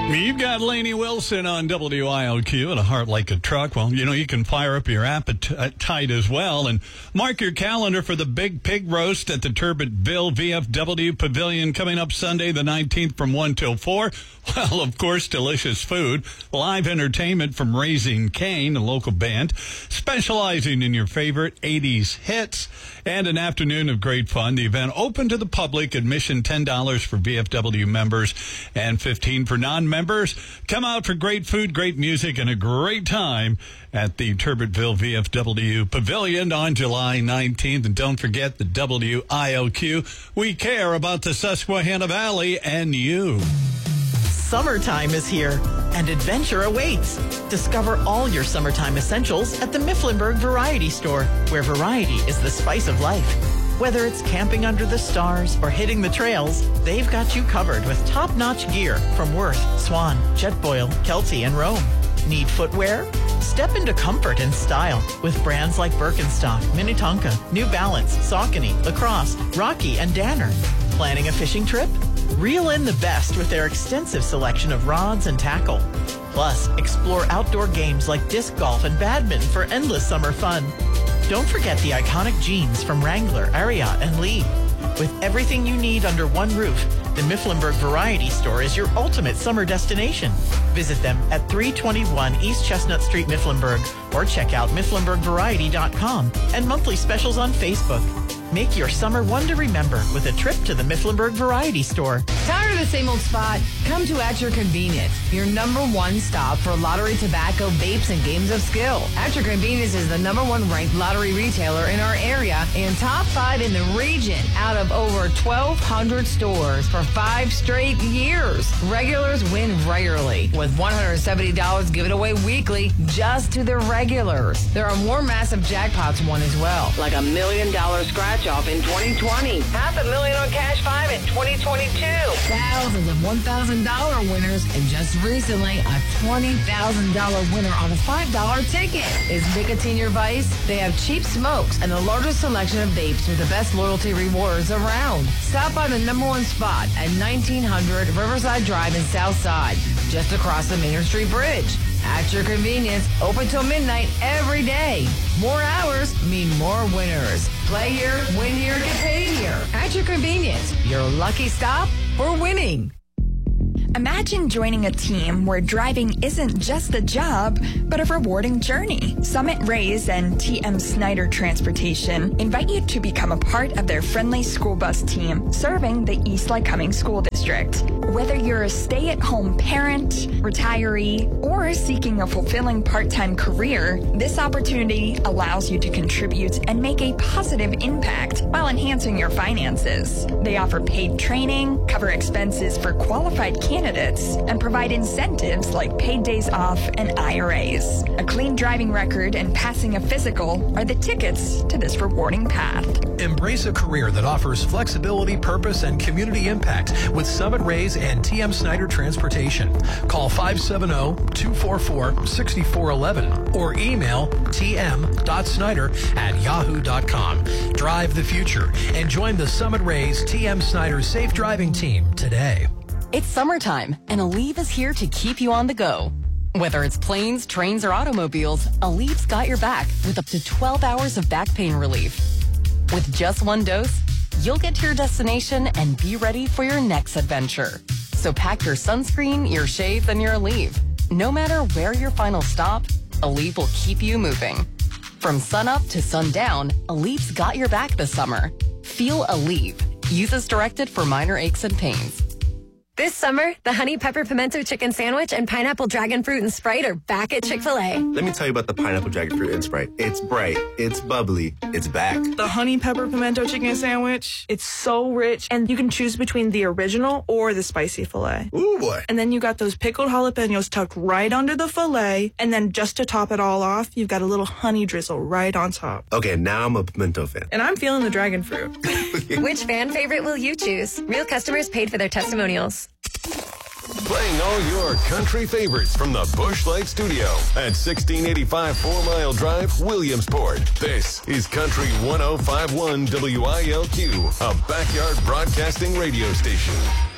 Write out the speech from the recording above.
You've got Lainey Wilson on WILQ and a heart like a truck. Well, you can fire up your appetite as well and mark your calendar for the Big Pig Roast at the Turbitville VFW Pavilion coming up Sunday the 19th from 1 till 4. Well, of course, delicious food, live entertainment from Raising Cane, a local band, specializing in your favorite 80s hits, and an afternoon of great fun. The event open to the public, admission $10 for VFW members and $15 for non-members. Come out for great food, great music, and a great time at the Turbitville VFW Pavilion on July 19th. And don't forget the WILQ. We care about the Susquehanna Valley and you. Summertime is here, and adventure awaits. Discover all your summertime essentials at the Mifflinburg Variety Store, where variety is the spice of life. Whether it's camping under the stars or hitting the trails, they've got you covered with top-notch gear from Worth, Swan, Jetboil, Kelty, and Rome. Need footwear? Step into comfort and style with brands like Birkenstock, Minnetonka, New Balance, Saucony, Lacrosse, Rocky, and Danner. Planning a fishing trip? Reel in the best with their extensive selection of rods and tackle. Plus, explore outdoor games like disc golf and badminton for endless summer fun. Don't forget the iconic jeans from Wrangler, Ariat, and Lee. With everything you need under one roof, the Mifflinburg Variety Store is your ultimate summer destination. Visit them at 321 East Chestnut Street, Mifflinburg, or check out mifflinburgvariety.com and monthly specials on Facebook. Make your summer one to remember with a trip to the Mifflinburg Variety Store. Tired of the same old spot? Come to At Your Convenience, your number one stop for lottery, tobacco, vapes, and games of skill. At Your Convenience is the number one ranked lottery retailer in our area and top 5 in the region out of over 1,200 stores for 5 straight years. Regulars win regularly, with $170 given away weekly just to the regulars. There are more massive jackpots won as well, like $1 million scratch off in 2020, $500,000 on Cash 5 in 2022, thousands of $1,000 winners, and just recently a $20,000 winner on a $5 ticket. Is nicotine your vice? They have cheap smokes and the largest selection of vapes with the best loyalty rewards around. Stop by the number one spot at 1900 Riverside Drive in Southside, just across the Main Street Bridge. At Your Convenience, open till midnight every day. More hours mean more winners. Play here, win here, get paid here. At Your Convenience, your lucky stop for winning. Imagine joining a team where driving isn't just a job, but a rewarding journey. Summit Rays and TM Snyder Transportation invite you to become a part of their friendly school bus team serving the East Lycoming School District. Whether you're a stay-at-home parent, retiree, or seeking a fulfilling part-time career, this opportunity allows you to contribute and make a positive impact while enhancing your finances. They offer paid training, cover expenses for qualified candidates, and provide incentives like paid days off and IRAs. A clean driving record and passing a physical are the tickets to this rewarding path. Embrace a career that offers flexibility, purpose, and community impact with Summit Rays and TM Snyder Transportation. Call 570-244-6411 or email tm.snyder@yahoo.com. Drive the future and join the Summit Rays TM Snyder Safe Driving Team today. It's summertime, and Aleve is here to keep you on the go. Whether it's planes, trains, or automobiles, Aleve's got your back with up to 12 hours of back pain relief. With just one dose, you'll get to your destination and be ready for your next adventure. So pack your sunscreen, your shave, and your Aleve. No matter where your final stop, Aleve will keep you moving. From sunup to sundown, Aleve's got your back this summer. Feel Aleve. Use as directed for minor aches and pains. This summer, the Honey Pepper Pimento Chicken Sandwich and Pineapple Dragon Fruit and Sprite are back at Chick-fil-A. Let me tell you about the Pineapple Dragon Fruit and Sprite. It's bright, it's bubbly, it's back. The Honey Pepper Pimento Chicken Sandwich, it's so rich, and you can choose between the original or the spicy filet. Ooh, boy. And then you got those pickled jalapenos tucked right under the filet, and then just to top it all off, you've got a little honey drizzle right on top. Okay, now I'm a pimento fan. And I'm feeling the dragon fruit. Which fan favorite will you choose? Real customers paid for their testimonials. Playing all your country favorites from the Busch Light Studio at 1685 4 Mile Drive, Williamsport. This is Country 105.1 WILQ, a backyard broadcasting radio station.